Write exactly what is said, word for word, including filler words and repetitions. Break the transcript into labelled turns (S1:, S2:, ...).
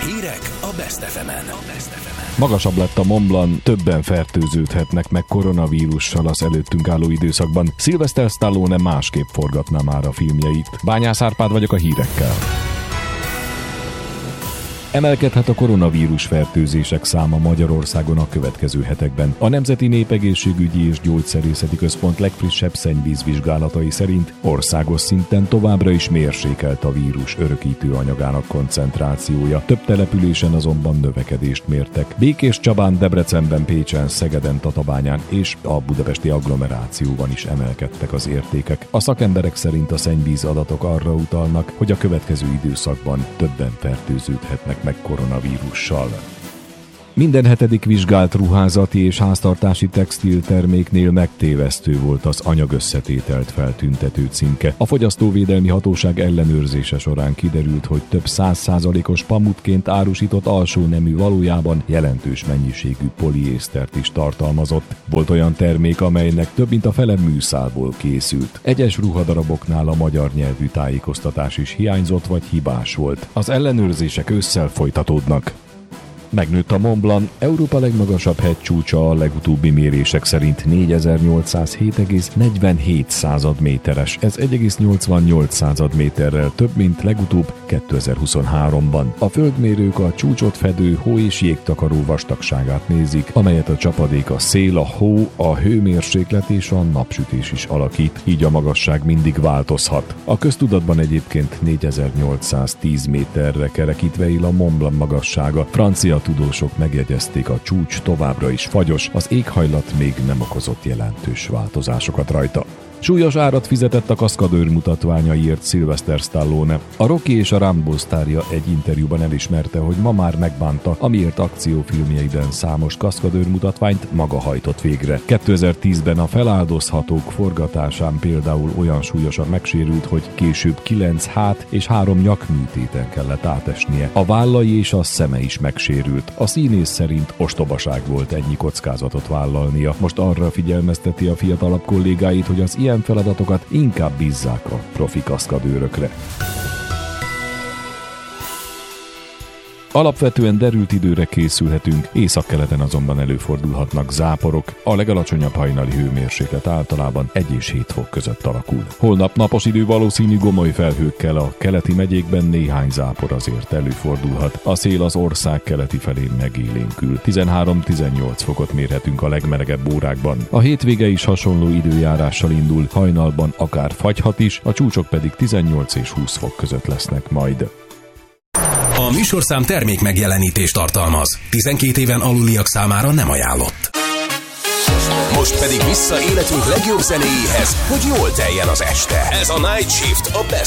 S1: Hírek a Best ef emen.
S2: Magasabb lett a Mont Blanc, többen fertőződhetnek meg koronavírussal az előttünk álló időszakban. Sylvester Stallone másképp forgatná már a filmjeit. Bányász Árpád vagyok a hírekkel. Emelkedhet a koronavírus fertőzések száma Magyarországon a következő hetekben. A Nemzeti Népegészségügyi és Gyógyszerészeti Központ legfrissebb szennyvízvizsgálatai szerint országos szinten továbbra is mérsékelt a vírus örökítő anyagának koncentrációja. Több településen azonban növekedést mértek. Békéscsabán, Debrecenben, Pécsen, Szegeden, Tatabányán és a budapesti agglomerációban is emelkedtek az értékek. A szakemberek szerint a szennyvíz adatok arra utalnak, hogy a következő időszakban többen fertőződhetnek meg koronavírussal. Minden hetedik vizsgált ruházati és háztartási textilterméknél megtévesztő volt az anyagösszetételt feltüntető címke. A Fogyasztóvédelmi Hatóság ellenőrzése során kiderült, hogy több száz százalékos pamutként árusított alsó nemű valójában jelentős mennyiségű poliésztert is tartalmazott. Volt olyan termék, amelynek több mint a fele műszálból készült. Egyes ruhadaraboknál a magyar nyelvű tájékoztatás is hiányzott vagy hibás volt. Az ellenőrzések ősszel folytatódnak. Megnőtt a Mont Blanc, Európa legmagasabb hegycsúcsa a legutóbbi mérések szerint négyezer-nyolcszázhét egész negyvenhét méteres. Ez egy egész nyolcvannyolc méterrel több, mint legutóbb kétezer-huszonháromban. A földmérők a csúcsot fedő hó és jégtakaró vastagságát nézik, amelyet a csapadék, a szél, a hó, a hőmérséklet és a napsütés is alakít, így a magasság mindig változhat. A köztudatban egyébként négyezer-nyolcszáztíz méterre kerekítve él a Mont Blanc magassága. Francia A tudósok megjegyezték, a csúcs továbbra is fagyos, az éghajlat még nem okozott jelentős változásokat rajta. Súlyos árat fizetett a kaszkadőr mutatványaiért Sylvester Stallone. A Rocky és a Rambo sztárja egy interjúban elismerte, hogy ma már megbánta, amiért akciófilmjeiben számos kaszkadőr mutatványt maga hajtott végre. kétezer-tízben a Feláldozhatók forgatásán például olyan súlyosan megsérült, hogy később kilenc hát és három nyakműtéten kellett átesnie. A vállai és a szeme is megsérült. A színész szerint ostobaság volt ennyi kockázatot vállalnia. Most arra figyelmezteti a fiatalabb kollégáit, hogy az ilyen feladatokat inkább bízzák a profi kaszkadőrökre. Alapvetően derült időre készülhetünk, északkeleten azonban előfordulhatnak záporok. A legalacsonyabb hajnali hőmérséklet általában egy és hét fok között alakul. Holnap napos idő, valószínű gomoly felhőkkel, a keleti megyékben néhány zápor azért előfordulhat. A szél az ország keleti felén megélénkül. tizenhárom-tizennyolc fokot mérhetünk a legmelegebb órákban. A hétvége is hasonló időjárással indul, hajnalban akár fagyhat is, a csúcsok pedig tizennyolc és húsz fok között lesznek majd.
S1: A műsorszám termék megjelenítést tartalmaz. tizenkét éven aluliak számára nem ajánlott. Most pedig vissza életünk legjobb zenéjéhez, hogy jól teljen az este. Ez a Night Shift a Best